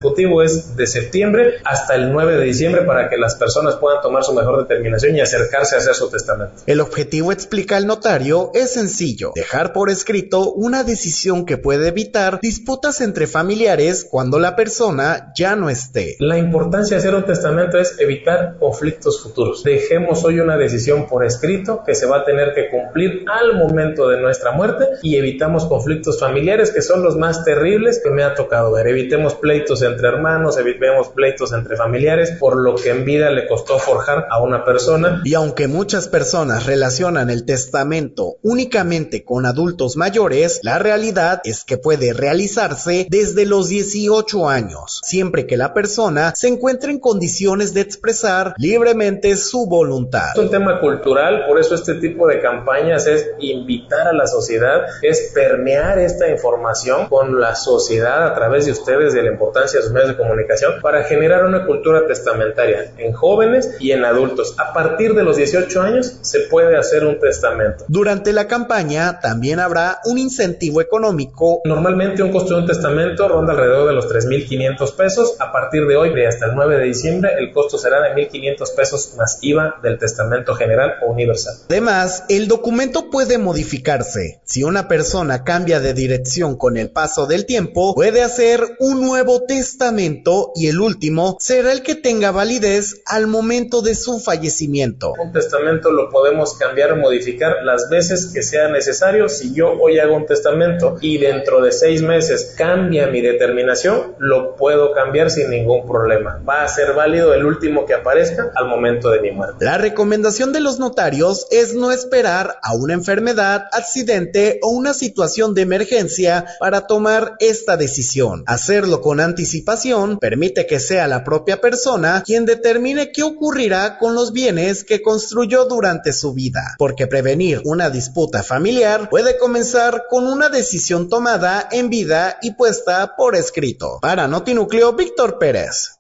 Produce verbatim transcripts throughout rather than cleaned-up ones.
ejecutivo es de septiembre hasta el nueve de diciembre para que las personas puedan tomar su mejor determinación y acercarse a hacer su testamento. El objetivo, explica el notario, es sencillo: dejar por escrito una decisión que puede evitar disputas entre familiares cuando la persona ya no esté. La importancia de hacer un testamento es evitar conflictos futuros. Dejemos hoy una decisión por escrito que se va a tener que cumplir al momento de nuestra muerte y evitamos conflictos familiares que son los más terribles que me ha tocado ver. Evitemos pleitos entre hermanos, evitemos pleitos entre familiares por lo que en vida le costó forjar a una persona. Y aunque muchas personas relacionan el testamento únicamente con adultos mayores, la realidad es que puede realizarse desde los dieciocho años, siempre que la persona se encuentre en condiciones de expresar libremente su voluntad. Es un tema cultural, por eso este tipo de campañas es invitar a la sociedad, es permear esta información con la sociedad a través de ustedes, de la importancia de sus medios de comunicación, para generar una cultura testamentaria en jóvenes y en adultos. A partir de los dieciocho años se puede hacer un testamento. Durante la campaña también habrá un incentivo económico. Normalmente un costo de un testamento ronda alrededor de los tres mil quinientos pesos. A partir de hoy y hasta el nueve de diciembre el costo será de mil quinientos pesos más I V A del testamento general o universal. Además, el documento puede modificarse. Si una persona cambia de dirección con el paso del tiempo, puede hacer un nuevo testamento y el último será el que tenga validez al momento de su fallecimiento. Un testamento lo podemos cambiar o modificar las veces que sea necesario. Si yo hoy hago un testamento y dentro de seis meses cambia mi determinación, lo puedo cambiar sin ningún problema. Va a ser válido el último que aparezca al momento de mi muerte. La recomendación de los notarios es no esperar a una enfermedad, accidente o una situación de emergencia para tomar esta decisión. Hacerlo con anticipación permite que sea la propia persona quien determine qué ocurrirá con los bienes que construyó durante su vida, porque prevenir una disputa familiar puede comenzar con una decisión tomada en vida y puesta por escrito. Para Notinúcleo, Víctor Pérez.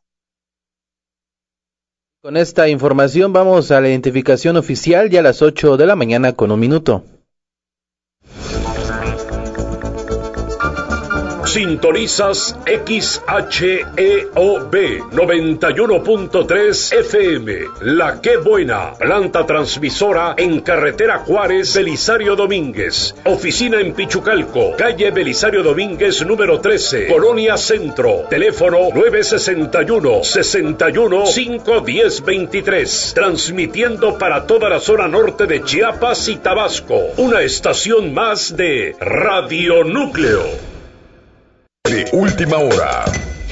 Con esta información vamos a la identificación oficial ya a las ocho de la mañana con un minuto. Sintonizas X H E O B noventa y uno punto tres F M, La Qué Buena, planta transmisora en carretera Juárez, Belisario Domínguez, oficina en Pichucalco, calle Belisario Domínguez número trece, Colonia Centro, teléfono nueve sesenta y uno, sesenta y uno, cinco diez veintitrés, transmitiendo para toda la zona norte de Chiapas y Tabasco, una estación más de Radio Núcleo. De última hora.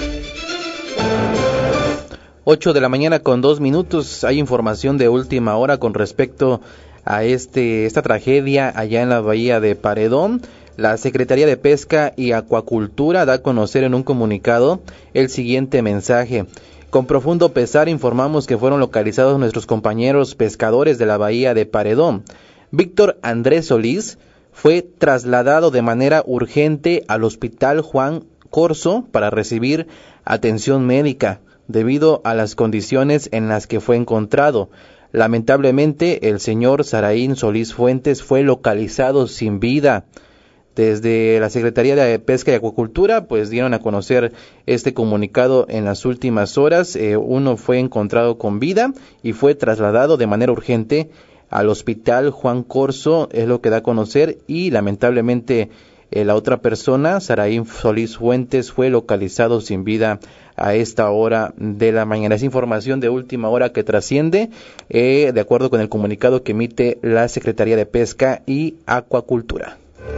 ocho de la mañana con dos minutos. Hay información de última hora con respecto a este esta tragedia allá en la bahía de Paredón. La Secretaría de Pesca y Acuacultura da a conocer en un comunicado el siguiente mensaje. Con profundo pesar informamos que fueron localizados nuestros compañeros pescadores de la bahía de Paredón. Víctor Andrés Solís fue trasladado de manera urgente al Hospital Juan Corso para recibir atención médica debido a las condiciones en las que fue encontrado. Lamentablemente, el señor Saraín Solís Fuentes fue localizado sin vida. Desde la Secretaría de Pesca y Acuacultura, pues dieron a conocer este comunicado en las últimas horas. Eh, uno fue encontrado con vida y fue trasladado de manera urgente al Hospital Juan Corso, es lo que da a conocer, y lamentablemente eh, la otra persona, Saraín Solís Fuentes, fue localizado sin vida a esta hora de la mañana. Es información de última hora que trasciende, eh, de acuerdo con el comunicado que emite la Secretaría de Pesca y Acuacultura.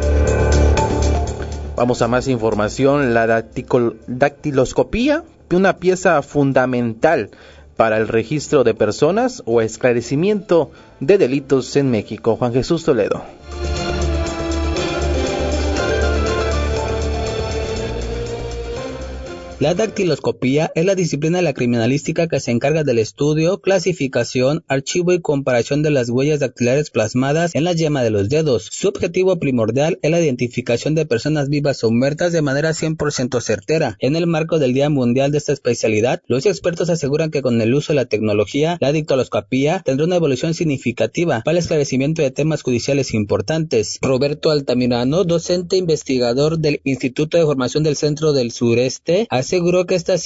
Vamos a más información. La dacticol- dactiloscopía, una pieza fundamental para el registro de personas o esclarecimiento de delitos en México. Juan Jesús Toledo. La dactiloscopía es la disciplina de la criminalística que se encarga del estudio, clasificación, archivo y comparación de las huellas dactilares plasmadas en la yema de los dedos. Su objetivo primordial es la identificación de personas vivas o muertas de manera cien por ciento certera. En el marco del Día Mundial de esta especialidad, los expertos aseguran que con el uso de la tecnología, la dactiloscopía tendrá una evolución significativa para el esclarecimiento de temas judiciales importantes. Roberto Altamirano, docente investigador del Instituto de Formación del Centro del Sureste, aseguró que esta